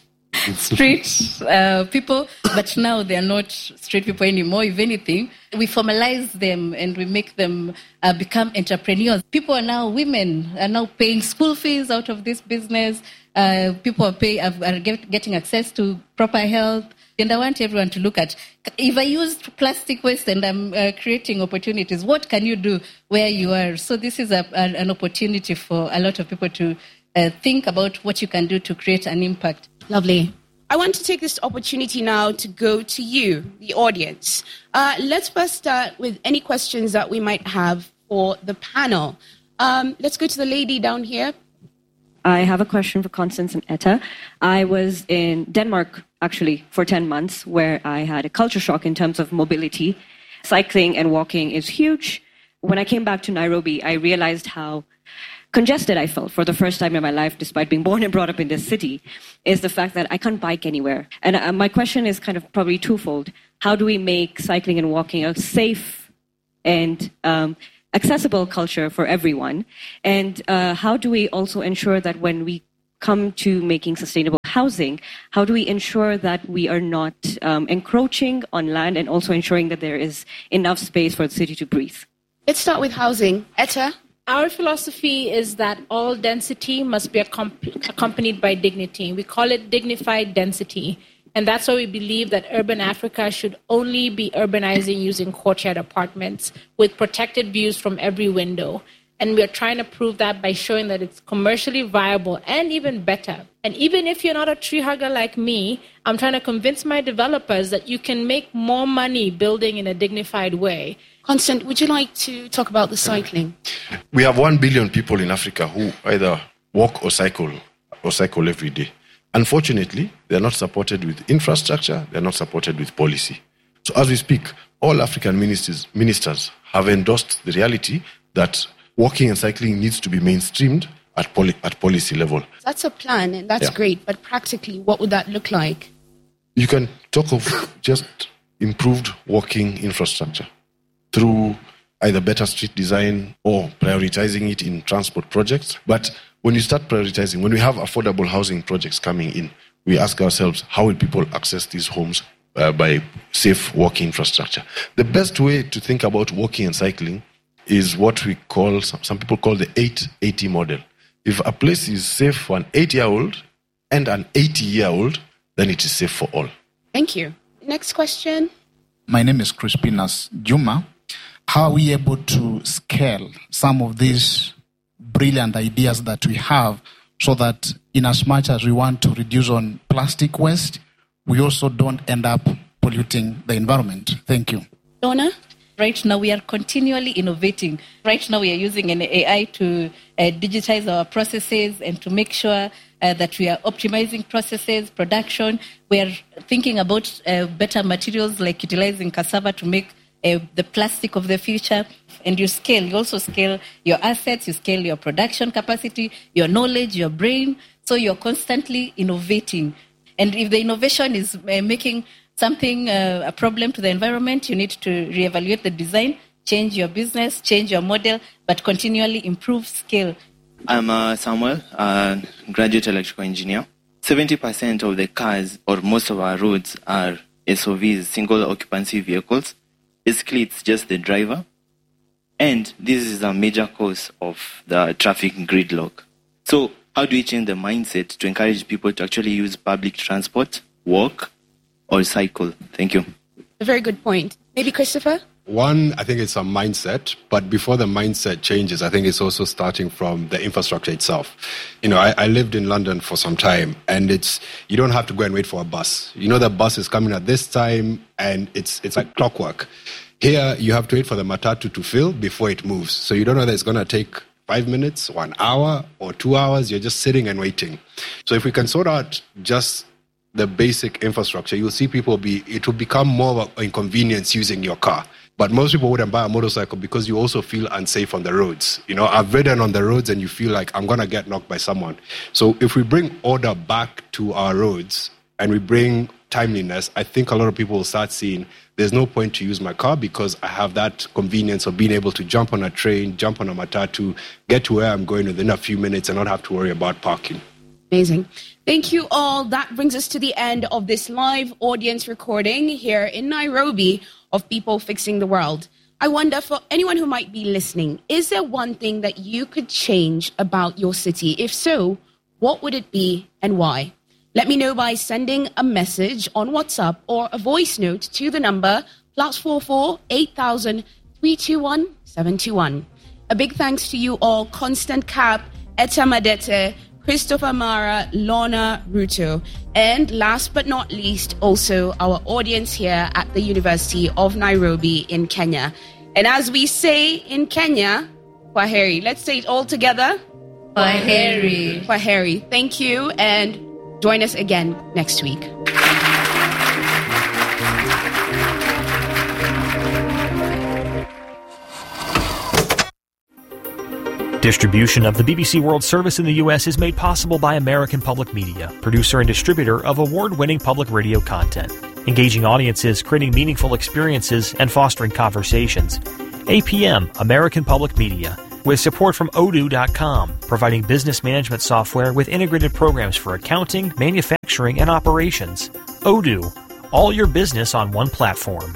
Street uh, people, but now they are not street people anymore. If anything, we formalize them and we make them uh, become entrepreneurs. People are now, women are now paying school fees out of this business. Uh, people are, pay, are get, getting access to proper health. And I want everyone to look at, if I used plastic waste and I'm uh, creating opportunities, what can you do where you are? So this is a, a, an opportunity for a lot of people to uh, think about what you can do to create an impact. Lovely. I want to take this opportunity now to go to you, the audience. Uh, let's first start with any questions that we might have for the panel. Um, let's go to the lady down here. I have a question for Constance and Etta. I was in Denmark, actually, for ten months, where I had a culture shock in terms of mobility. Cycling and walking is huge. When I came back to Nairobi, I realized how congested I felt for the first time in my life, despite being born and brought up in this city, is the fact that I can't bike anywhere. And uh, my question is kind of probably twofold. How do we make cycling and walking a safe and um, accessible culture for everyone? And uh, how do we also ensure that when we come to making sustainable housing, how do we ensure that we are not um, encroaching on land and also ensuring that there is enough space for the city to breathe? Let's start with housing. Etta? Our philosophy is that all density must be accomp- accompanied by dignity. We call it dignified density. And that's why we believe that urban Africa should only be urbanizing using courtyard apartments with protected views from every window. And we're trying to prove that by showing that it's commercially viable and even better. And even if you're not a tree hugger like me, I'm trying to convince my developers that you can make more money building in a dignified way. Constant, would you like to talk about the cycling? We have one billion people in Africa who either walk or cycle or cycle every day. Unfortunately, they're not supported with infrastructure, they're not supported with policy. So as we speak, all African ministers, ministers have endorsed the reality that walking and cycling needs to be mainstreamed at, poli- at policy level. That's a plan, and that's Yeah. great. But practically, what would that look like? You can talk of just improved walking infrastructure through either better street design or prioritizing it in transport projects. But when you start prioritizing, when we have affordable housing projects coming in, we ask ourselves, how will people access these homes uh, by safe walking infrastructure? The best way to think about walking and cycling is what we call, some, some people call the eight eighty model. If a place is safe for an eight-year-old and an eighty-year-old, then it is safe for all. Thank you. Next question. My name is Crispinas Juma. How are we able to scale some of these brilliant ideas that we have so that in as much as we want to reduce on plastic waste, we also don't end up polluting the environment? Thank you. Donna? Right now, we are continually innovating. Right now, we are using an A I to uh, digitize our processes and to make sure uh, that we are optimizing processes, production. We are thinking about uh, better materials like utilizing cassava to make uh, the plastic of the future. And you scale. You also scale your assets, you scale your production capacity, your knowledge, your brain. So you're constantly innovating. And if the innovation is uh, making something, uh, a problem to the environment, you need to reevaluate the design, change your business, change your model, but continually improve scale. I'm uh, Samuel, a graduate electrical engineer. seventy percent of the cars, or most of our roads, are S O Vs, single occupancy vehicles. Basically, it's just the driver. And this is a major cause of the traffic gridlock. So how do we change the mindset to encourage people to actually use public transport, walk, or cycle? Thank you. A very good point. Maybe Christopher? One, I think it's a mindset, but before the mindset changes, I think it's also starting from the infrastructure itself. You know, I, I lived in London for some time, and it's, you don't have to go and wait for a bus. You know the bus is coming at this time, and it's it's like clockwork. Here, you have to wait for the matatu to fill before it moves. So you don't know that it's going to take five minutes, or an hour, or two hours. You're just sitting and waiting. So if we can sort out just the basic infrastructure, you'll see people be, it will become more of an inconvenience using your car. But most people wouldn't buy a motorcycle because you also feel unsafe on the roads. You know, I've ridden on the roads and you feel like I'm going to get knocked by someone. So if we bring order back to our roads and we bring timeliness, I think a lot of people will start seeing there's no point to use my car because I have that convenience of being able to jump on a train, jump on a matatu, get to where I'm going within a few minutes and not have to worry about parking. Amazing. Thank you all. That brings us to the end of this live audience recording here in Nairobi of People Fixing the World. I wonder, for anyone who might be listening, is there one thing that you could change about your city? If so, what would it be and why? Let me know by sending a message on WhatsApp or a voice note to the number plus four four eight thousand three two one seven two one. A big thanks to you all, Constant Cap, Etta Madete, Christopher Mara, Lorna Ruto, and last but not least, also our audience here at the University of Nairobi in Kenya. And as we say in Kenya, Kwaheri. Let's say it all together. Kwaheri. Kwaheri. Thank you, and join us again next week. Distribution of the B B C World Service in the U S is made possible by American Public Media, producer and distributor of award-winning public radio content, engaging audiences, creating meaningful experiences, and fostering conversations. A P M, American Public Media, with support from odoo dot com, providing business management software with integrated programs for accounting, manufacturing, and operations. Odoo, all your business on one platform.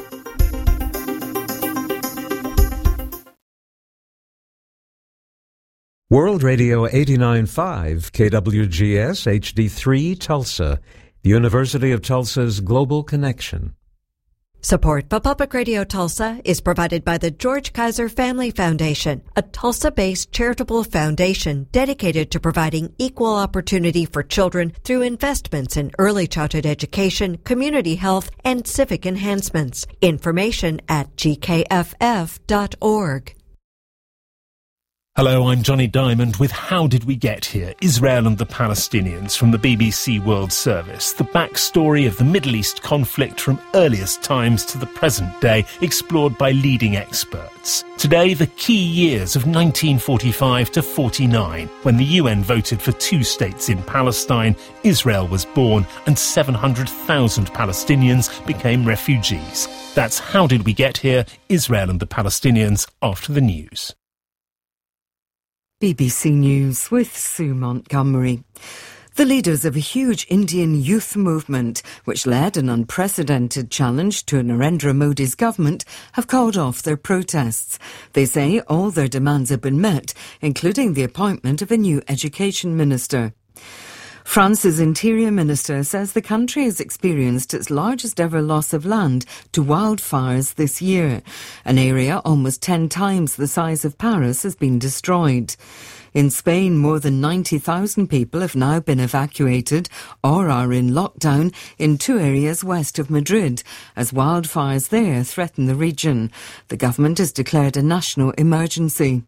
World Radio eighty-nine point five, K W G S H D three, Tulsa, the University of Tulsa's Global Connection. Support for Public Radio Tulsa is provided by the George Kaiser Family Foundation, a Tulsa-based charitable foundation dedicated to providing equal opportunity for children through investments in early childhood education, community health, and civic enhancements. Information at g k f f dot org. Hello, I'm Johnny Diamond with How Did We Get Here? Israel and the Palestinians from the B B C World Service. The backstory of the Middle East conflict from earliest times to the present day, explored by leading experts. Today, the key years of nineteen forty-five to forty-nine, when the U N voted for two states in Palestine, Israel was born, and seven hundred thousand Palestinians became refugees. That's How Did We Get Here? Israel and the Palestinians, after the news. B B C News with Sue Montgomery. The leaders of a huge Indian youth movement, which led an unprecedented challenge to Narendra Modi's government, have called off their protests. They say all their demands have been met, including the appointment of a new education minister. France's Interior Minister says the country has experienced its largest ever loss of land to wildfires this year. An area almost ten times the size of Paris has been destroyed. In Spain, more than ninety thousand people have now been evacuated or are in lockdown in two areas west of Madrid, as wildfires there threaten the region. The government has declared a national emergency.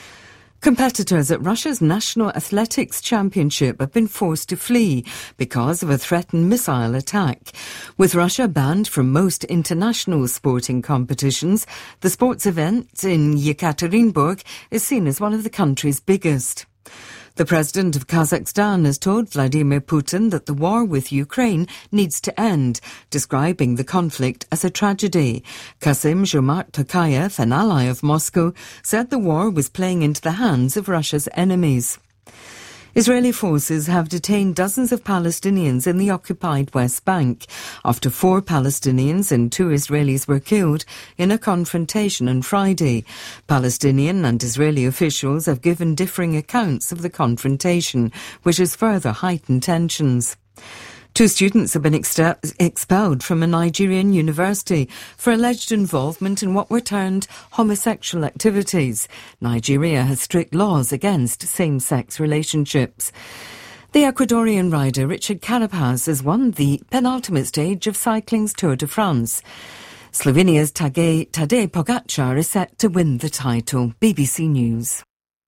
Competitors at Russia's National Athletics Championship have been forced to flee because of a threatened missile attack. With Russia banned from most international sporting competitions, the sports event in Yekaterinburg is seen as one of the country's biggest. The president of Kazakhstan has told Vladimir Putin that the war with Ukraine needs to end, describing the conflict as a tragedy. Kassym-Jomart Tokayev, an ally of Moscow, said the war was playing into the hands of Russia's enemies. Israeli forces have detained dozens of Palestinians in the occupied West Bank after four Palestinians and two Israelis were killed in a confrontation on Friday. Palestinian and Israeli officials have given differing accounts of the confrontation, which has further heightened tensions. Two students have been exter- expelled from a Nigerian university for alleged involvement in what were termed homosexual activities. Nigeria has strict laws against same-sex relationships. The Ecuadorian rider Richard Carapaz has won the penultimate stage of cycling's Tour de France. Slovenia's Tadej Pogačar is set to win the title. B B C News.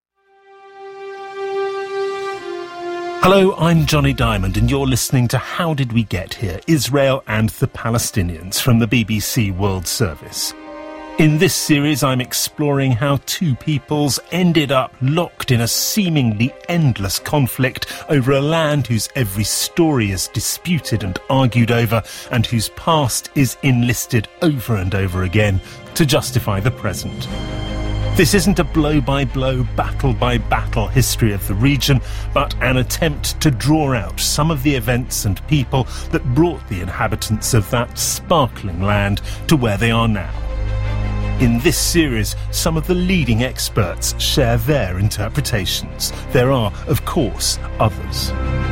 Hello, I'm Johnny Diamond and you're listening to How Did We Get Here? Israel and the Palestinians from the B B C World Service. In this series, I'm exploring how two peoples ended up locked in a seemingly endless conflict over a land whose every story is disputed and argued over, and whose past is enlisted over and over again to justify the present. This isn't a blow-by-blow, battle-by-battle history of the region, but an attempt to draw out some of the events and people that brought the inhabitants of that sparkling land to where they are now. In this series, some of the leading experts share their interpretations. There are, of course, others.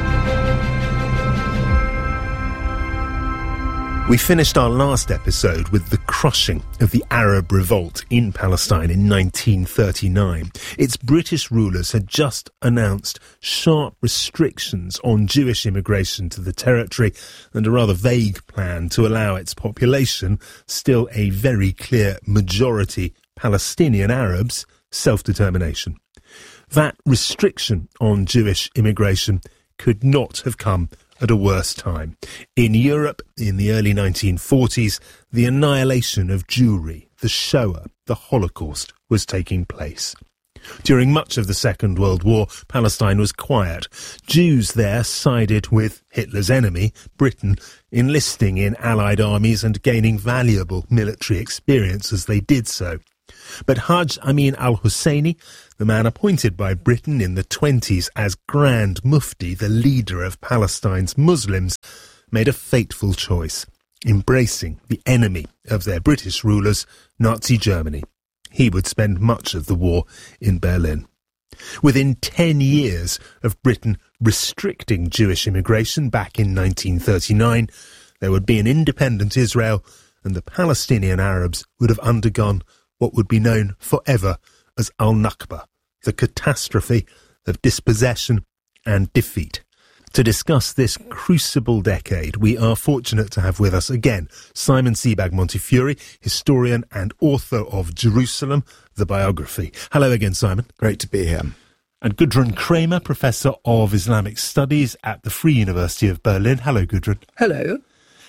We finished our last episode with the crushing of the Arab revolt in Palestine in nineteen thirty-nine. Its British rulers had just announced sharp restrictions on Jewish immigration to the territory and a rather vague plan to allow its population, still a very clear majority Palestinian Arabs, self-determination. That restriction on Jewish immigration could not have come at a worse time. In Europe, in the early nineteen forties, the annihilation of Jewry, the Shoah, the Holocaust was taking place. During much of the Second World War, Palestine was quiet. Jews there sided with Hitler's enemy, Britain, enlisting in Allied armies and gaining valuable military experience as they did so. But Haj Amin al-Husseini, the man appointed by Britain in the twenties as Grand Mufti, the leader of Palestine's Muslims, made a fateful choice, embracing the enemy of their British rulers, Nazi Germany. He would spend much of the war in Berlin. Within ten years of Britain restricting Jewish immigration back in nineteen thirty-nine, there would be an independent Israel, and the Palestinian Arabs would have undergone what would be known forever as Al-Nakba, the catastrophe of dispossession and defeat. To discuss this crucible decade, we are fortunate to have with us again Simon Sebag Montefiore, historian and author of Jerusalem, the biography. Hello again, Simon. Great to be here. And Gudrun Kramer, Professor of Islamic Studies at the Free University of Berlin. Hello, Gudrun. Hello.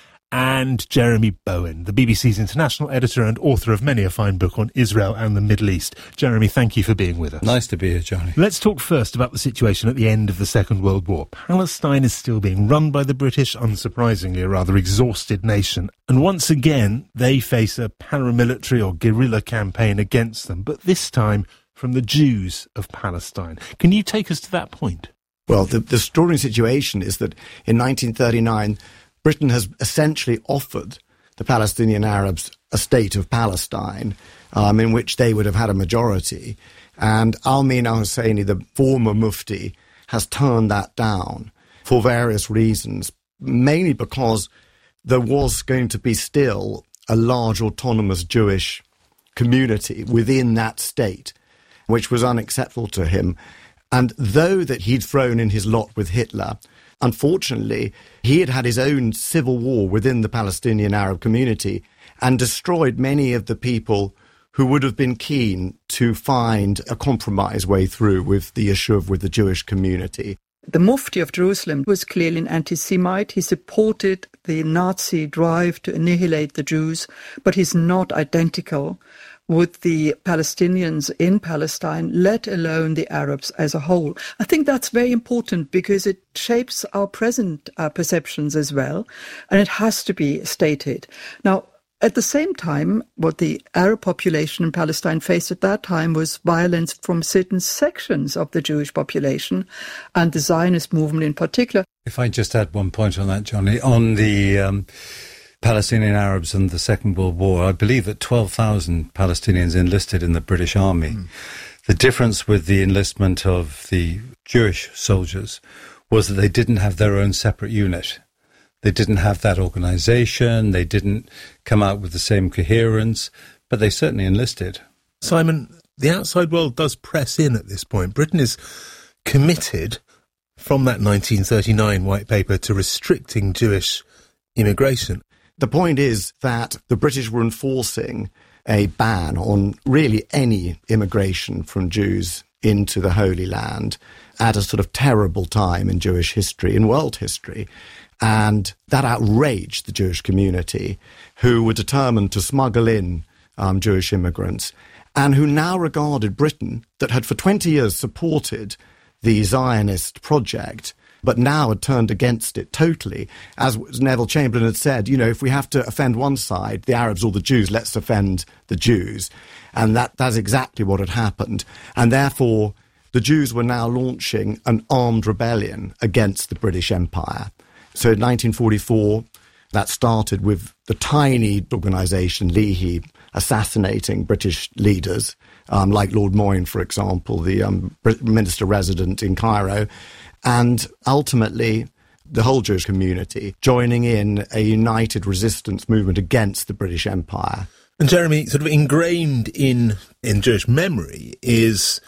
And Jeremy Bowen, the B B C's international editor and author of many a fine book on Israel and the Middle East. Jeremy, thank you for being with us. Nice to be here, Johnny. Let's talk first about the situation at the end of the Second World War. Palestine is still being run by the British, unsurprisingly a rather exhausted nation. And once again, they face a paramilitary or guerrilla campaign against them, but this time from the Jews of Palestine. Can you take us to that point? Well, the, the extraordinary situation is that in nineteen thirty-nine, Britain has essentially offered the Palestinian Arabs a state of Palestine um, in which they would have had a majority. And Al-Min al-Husseini, the former Mufti, has turned that down for various reasons, mainly because there was going to be still a large autonomous Jewish community within that state, which was unacceptable to him. And though that he'd thrown in his lot with Hitler, unfortunately, he had had his own civil war within the Palestinian Arab community and destroyed many of the people who would have been keen to find a compromise way through with the issue of with the Jewish community. The Mufti of Jerusalem was clearly an anti-Semite. He supported the Nazi drive to annihilate the Jews, but he's not identical with the Palestinians in Palestine, let alone the Arabs as a whole. I think that's very important because it shapes our present uh, perceptions as well, and it has to be stated. Now, at the same time, what the Arab population in Palestine faced at that time was violence from certain sections of the Jewish population, and the Zionist movement in particular. If I just add one point on that, Johnny, on the Um Palestinian Arabs and the Second World War, I believe that twelve thousand Palestinians enlisted in the British Army. Mm. The difference with the enlistment of the Jewish soldiers was that they didn't have their own separate unit. They didn't have that organisation, they didn't come out with the same coherence, but they certainly enlisted. Simon, the outside world does press in at this point. Britain is committed from that nineteen thirty-nine white paper to restricting Jewish immigration. The point is that the British were enforcing a ban on really any immigration from Jews into the Holy Land at a sort of terrible time in Jewish history, in world history. And that outraged the Jewish community, who were determined to smuggle in um, Jewish immigrants, and who now regarded Britain, that had for twenty years supported the Zionist project, but now had turned against it totally. As Neville Chamberlain had said, you know, if we have to offend one side, the Arabs or the Jews, let's offend the Jews. And that that's exactly what had happened. And therefore, the Jews were now launching an armed rebellion against the British Empire. So in nineteen forty-four, that started with the tiny organisation Leahy assassinating British leaders, um, like Lord Moyne, for example, the um, minister-resident in Cairo, and ultimately the whole Jewish community joining in a united resistance movement against the British Empire. And Jeremy, sort of ingrained in, in Jewish memory is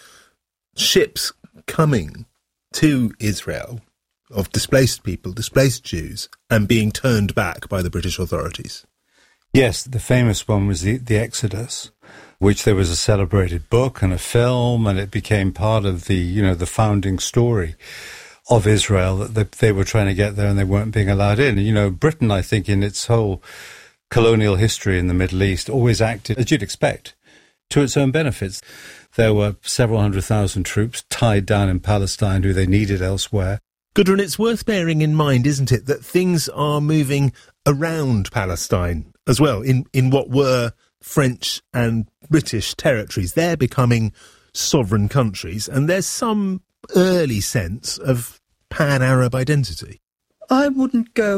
ships coming to Israel of displaced people, displaced Jews, and being turned back by the British authorities. Yes, the famous one was the, the Exodus, which there was a celebrated book and a film, and it became part of the, you know, the founding story of Israel, that they, they were trying to get there and they weren't being allowed in. And, you know, Britain, I think, in its whole colonial history in the Middle East, always acted, as you'd expect, to its own benefits. There were several hundred thousand troops tied down in Palestine who they needed elsewhere. Gudrun, it's worth bearing in mind, isn't it, that things are moving around Palestine as well, in, in what were French and British territories. They're becoming sovereign countries, and there's some early sense of pan-Arab identity. I wouldn't go